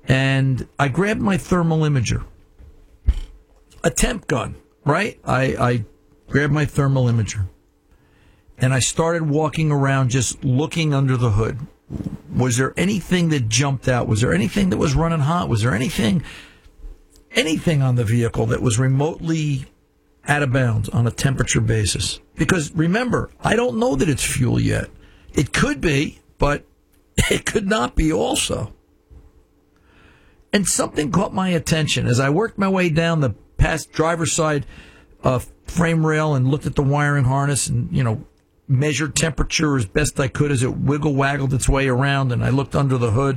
And I grabbed my thermal imager, a temp gun, right? I grabbed my thermal imager, and I started walking around just looking under the hood. Was there anything that jumped out? Was there anything that was running hot? Was there anything on the vehicle that was remotely out of bounds on a temperature basis? Because remember, I don't know that it's fuel yet. It could be, but it could not be also. And something caught my attention as I worked my way down the past driver's side frame rail and looked at the wiring harness and, measured temperature as best I could as it waggled its way around, and I looked under the hood.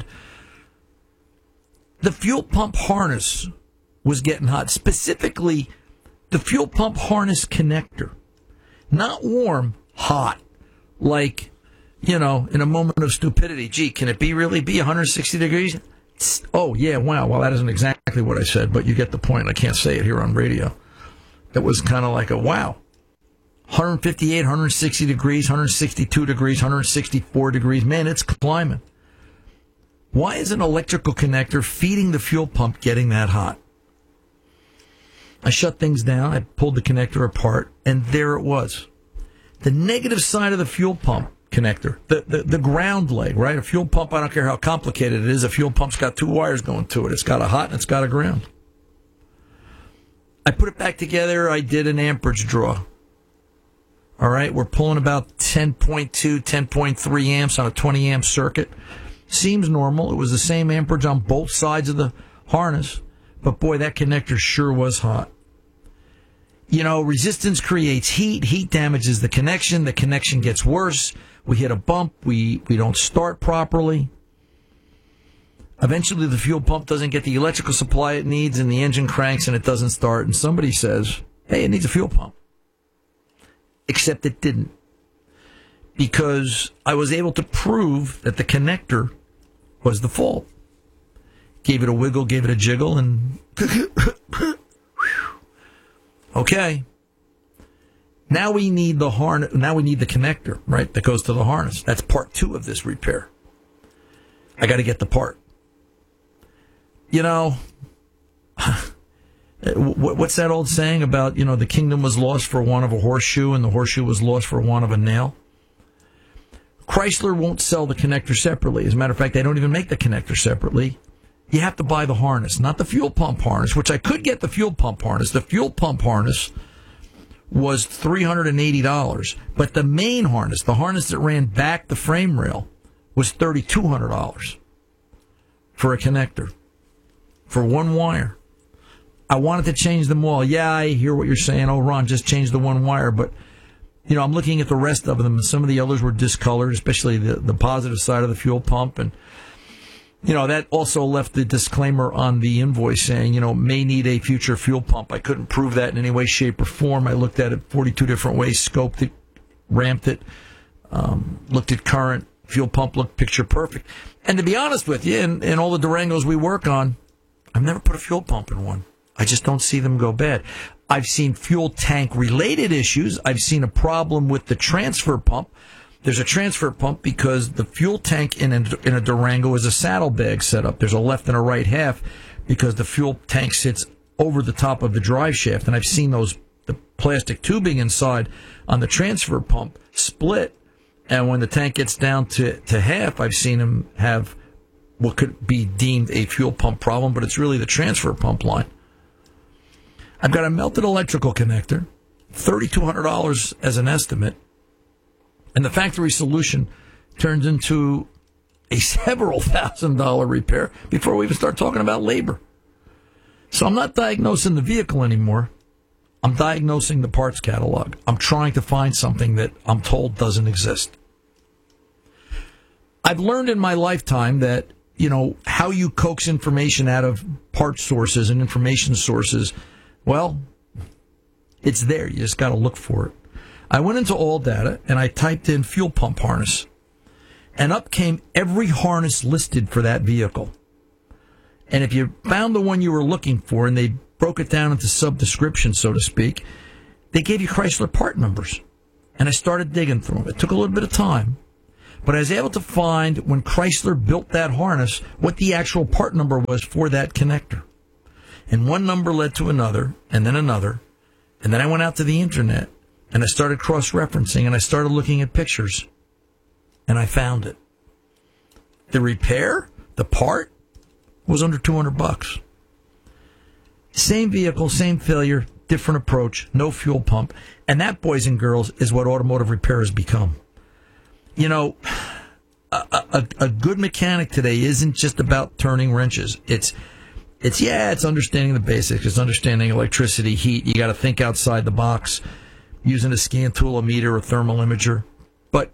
The fuel pump harness was getting hot, specifically the fuel pump harness connector. Not warm, hot. Like, in a moment of stupidity. Gee, can it really be 160 degrees? Oh, yeah, wow. Well, that isn't exactly what I said, but you get the point. I can't say it here on radio. It was kind of like a wow. 158, 160 degrees, 162 degrees, 164 degrees. Man, it's climbing. Why is an electrical connector feeding the fuel pump getting that hot? I shut things down. I pulled the connector apart, and there it was. The negative side of the fuel pump connector, the ground leg, right? A fuel pump, I don't care how complicated it is, a fuel pump's got two wires going to it. It's got a hot and it's got a ground. I put it back together. I did an amperage draw. All right, we're pulling about 10.2, 10.3 amps on a 20 amp circuit. Seems normal. It was the same amperage on both sides of the harness, but boy, that connector sure was hot. Resistance creates heat. Heat damages the connection gets worse. We hit a bump. We don't start properly. Eventually, the fuel pump doesn't get the electrical supply it needs, and the engine cranks, and it doesn't start. And somebody says, hey, it needs a fuel pump. Except it didn't. Because I was able to prove that the connector was the fault. Gave it a wiggle, gave it a jiggle, and... Okay. Now we need the harness. Now we need the connector, right, that goes to the harness. That's part 2 of this repair. I got to get the part. What's that old saying about, the kingdom was lost for want of a horseshoe and the horseshoe was lost for want of a nail? Chrysler won't sell the connector separately. As a matter of fact, they don't even make the connector separately. You have to buy the harness, not the fuel pump harness, which I could get the fuel pump harness. The fuel pump harness was $380, but the main harness, the harness that ran back the frame rail, was $3,200 for a connector, for one wire. I wanted to change them all. Yeah, I hear what you're saying. Oh, Ron, just change the one wire. But, I'm looking at the rest of them, and some of the others were discolored, especially the positive side of the fuel pump. And, that also left the disclaimer on the invoice saying, may need a future fuel pump. I couldn't prove that in any way, shape, or form. I looked at it 42 different ways, scoped it, ramped it, looked at current. Fuel pump looked picture perfect. And to be honest with you, in all the Durangos we work on, I've never put a fuel pump in one. I just don't see them go bad. I've seen fuel tank related issues. I've seen a problem with the transfer pump. There's a transfer pump because the fuel tank in a Durango is a saddlebag setup. There's a left and a right half because the fuel tank sits over the top of the drive shaft. And I've seen the plastic tubing inside on the transfer pump split. And when the tank gets down to half, I've seen them have what could be deemed a fuel pump problem, but it's really the transfer pump line. I've got a melted electrical connector, $3,200 as an estimate, and the factory solution turns into a several $1,000 repair before we even start talking about labor. So I'm not diagnosing the vehicle anymore. I'm diagnosing the parts catalog. I'm trying to find something that I'm told doesn't exist. I've learned in my lifetime that, how you coax information out of part sources and information sources, well, it's there. You just got to look for it. I went into All Data and I typed in fuel pump harness, and up came every harness listed for that vehicle. And if you found the one you were looking for and they broke it down into sub-descriptions, so to speak, they gave you Chrysler part numbers. And I started digging through them. It took a little bit of time. But I was able to find, when Chrysler built that harness, what the actual part number was for that connector. And one number led to another, and then another. And then I went out to the internet, and I started cross-referencing, and I started looking at pictures. And I found it. The repair, the part, was under $200. Same vehicle, same failure, different approach, no fuel pump. And that, boys and girls, is what automotive repair has become. You know, a good mechanic today isn't just about turning wrenches. It's understanding the basics. It's understanding electricity, heat. You got to think outside the box, using a scan tool, a meter, a thermal imager. But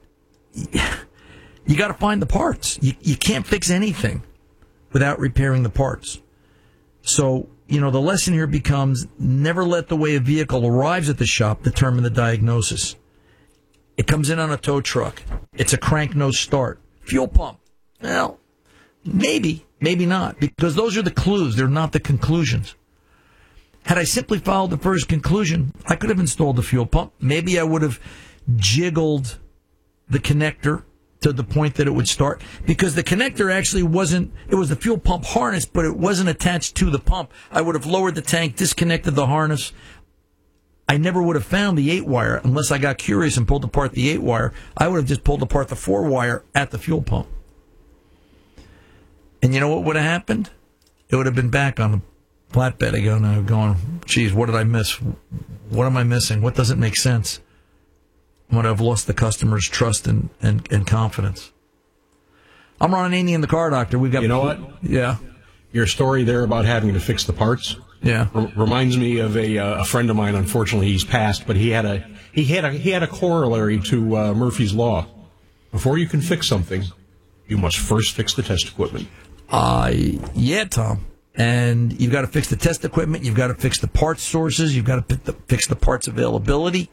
you got to find the parts. You can't fix anything without repairing the parts. So, you know, the lesson here becomes never let the way a vehicle arrives at the shop determine the diagnosis. It comes in on a tow truck. It's a crank no start. Fuel pump. Well, maybe not, because those are the clues. They're not the conclusions. Had I simply followed the first conclusion, I could have installed the fuel pump. Maybe I would have jiggled the connector to the point that it would start, because the connector actually wasn't, it was the fuel pump harness, but it wasn't attached to the pump. I would have lowered the tank, disconnected the harness. I never would have found the 8-wire unless I got curious and pulled apart the 8-wire. I would have just pulled apart the 4-wire at the fuel pump. And you know what would have happened? It would have been back on the flatbed again, going, geez, what did I miss? What am I missing? What doesn't make sense? I'm going to have lost the customer's trust and confidence. I'm Ron Ananian, the Car Doctor. We've got. You know what? Yeah. Your story there about having to fix the parts. Yeah. Reminds me of a friend of mine. Unfortunately, he's passed, but he had a corollary to Murphy's Law. Before you can fix something, you must first fix the test equipment. Yeah, Tom. And you've got to fix the test equipment. You've got to fix the parts sources. You've got to fix the parts availability.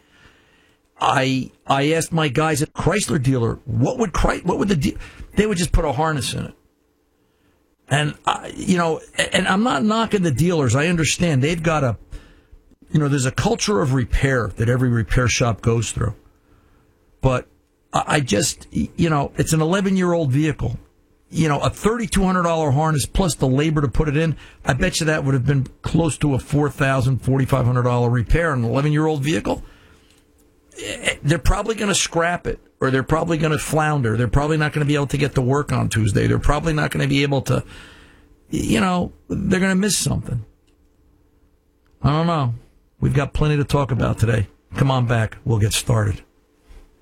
I asked my guys at Chrysler dealer, what would they would just put a harness in it. And, and I'm not knocking the dealers. I understand they've got there's a culture of repair that every repair shop goes through. But I just, it's an 11-year-old vehicle. A $3,200 harness plus the labor to put it in, I bet you that would have been close to a $4,000, $4,500 repair on an 11-year-old vehicle. They're probably going to scrap it, or they're probably going to flounder. They're probably not going to be able to get to work on Tuesday. They're probably not going to be able to, they're going to miss something. I don't know. We've got plenty to talk about today. Come on back. We'll get started.